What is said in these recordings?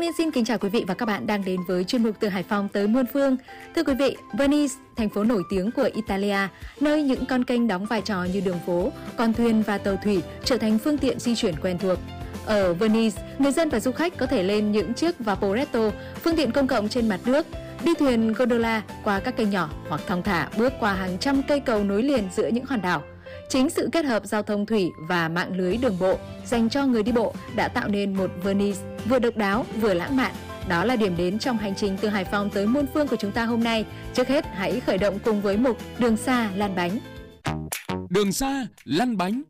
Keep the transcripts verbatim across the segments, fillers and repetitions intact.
Nguyên xin kính chào quý vị và các bạn đang đến với chuyên mục Từ Hải Phòng tới muôn phương. Thưa quý vị, Venice, thành phố nổi tiếng của Italia, nơi những con kênh đóng vai trò như đường phố, con thuyền và tàu thủy trở thành phương tiện di chuyển quen thuộc. Ở Venice, người dân và du khách có thể lên những chiếc vaporetto, phương tiện công cộng trên mặt nước, đi thuyền gondola qua các kênh nhỏ hoặc thong thả bước qua hàng trăm cây cầu nối liền giữa những hòn đảo. Chính sự kết hợp giao thông thủy và mạng lưới đường bộ dành cho người đi bộ đã tạo nên một Venice vừa độc đáo vừa lãng mạn. Đó là điểm đến trong hành trình từ Hải Phòng tới muôn phương của chúng ta hôm nay. Trước hết, hãy khởi động cùng với mục Đường xa lăn bánh. Đường xa lăn bánh.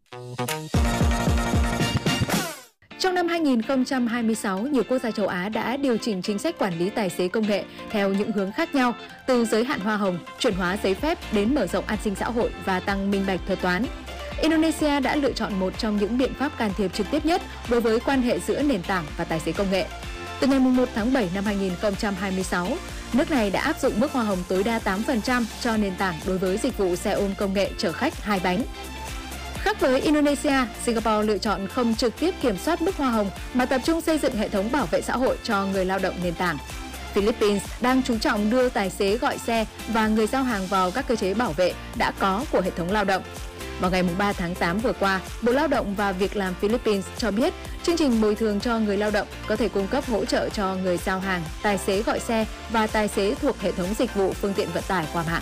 Trong năm hai nghìn không trăm hai mươi sáu, nhiều quốc gia châu Á đã điều chỉnh chính sách quản lý tài xế công nghệ theo những hướng khác nhau, từ giới hạn hoa hồng, chuẩn hóa giấy phép đến mở rộng an sinh xã hội và tăng minh bạch thuật toán. Indonesia đã lựa chọn một trong những biện pháp can thiệp trực tiếp nhất đối với quan hệ giữa nền tảng và tài xế công nghệ. Từ ngày mùng một tháng bảy năm hai nghìn không trăm hai mươi sáu, nước này đã áp dụng mức hoa hồng tối đa tám phần trăm cho nền tảng đối với dịch vụ xe ôm công nghệ chở khách hai bánh. Khác với Indonesia, Singapore lựa chọn không trực tiếp kiểm soát mức hoa hồng mà tập trung xây dựng hệ thống bảo vệ xã hội cho người lao động nền tảng. Philippines đang chú trọng đưa tài xế gọi xe và người giao hàng vào các cơ chế bảo vệ đã có của hệ thống lao động. Vào ngày ba tháng tám vừa qua, Bộ Lao động và Việc làm Philippines cho biết chương trình bồi thường cho người lao động có thể cung cấp hỗ trợ cho người giao hàng, tài xế gọi xe và tài xế thuộc hệ thống dịch vụ phương tiện vận tải qua mạng.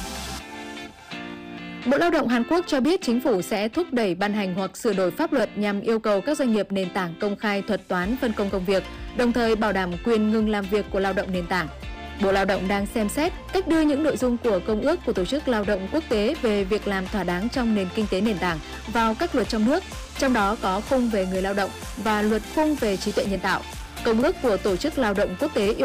Bộ Lao động Hàn Quốc cho biết chính phủ sẽ thúc đẩy ban hành hoặc sửa đổi pháp luật nhằm yêu cầu các doanh nghiệp nền tảng công khai thuật toán phân công công việc, đồng thời bảo đảm quyền ngừng làm việc của lao động nền tảng. Bộ Lao động đang xem xét cách đưa những nội dung của Công ước của Tổ chức Lao động Quốc tế về việc làm thỏa đáng trong nền kinh tế nền tảng vào các luật trong nước, trong đó có khung về người lao động và luật khung về trí tuệ nhân tạo. Công ước của Tổ chức Lao động Quốc tế yêu